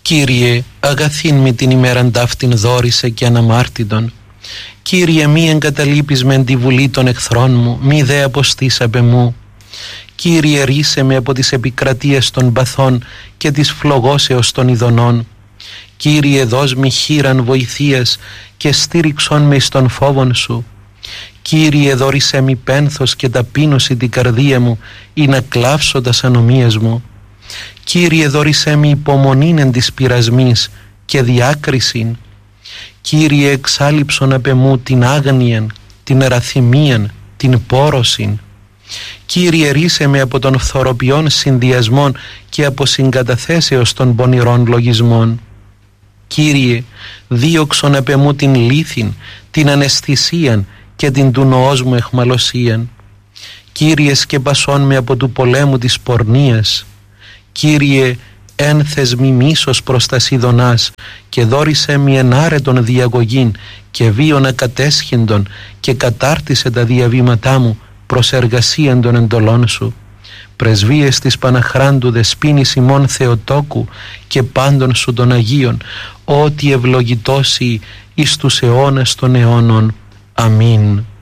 Κύριε, αγαθήν μη την ημέραν ταύτην δόρισε και αναμάρτητον. Κύριε, μη εγκαταλείπεις μεν τη βουλή των εχθρών μου, μη δε αποστείς απ' εμού. Κύριε, ρίσε με από τις επικρατείες των παθών και της φλογώσεως των ειδονών. Κύριε, δώσ' μη χείραν βοηθείας και στήριξον με εις των φόβων σου. Κύριε, δώρισέ μη πένθος και ταπείνωση την καρδία μου, ή να κλάψω τας ανομίες μου. Κύριε, δώρισέ μη υπομονήν εν της πειρασμής και διάκρισιν. Κύριε, εξάλειψον απ' εμού την άγνοιαν, την εραθυμίαν, την πόρωσιν. Κύριε, ρίσε με από των φθοροποιών συνδυασμών και από συγκαταθέσεως των πονηρών λογισμών. Κύριε, δίωξον απ' εμού την λύθην, την αναισθησίαν και την του νοός μου εχμαλωσίαν. Κύριε, σκεπασών με από του πολέμου της πορνείας. Κύριε, ένθες μη μίσος προς τας ειδονάς και δώρισε μη ενάρετον διαγωγήν και βίων ακατέσχυντον και κατάρτισε τα διαβήματά μου προς εργασίαν των εντολών σου. Πρεσβείες της Παναχράντου δεσποίνης ημών Θεοτόκου και πάντων σου των Αγίων, ότι ευλογητώσει εις τους αιώνας των αιώνων. Αμήν.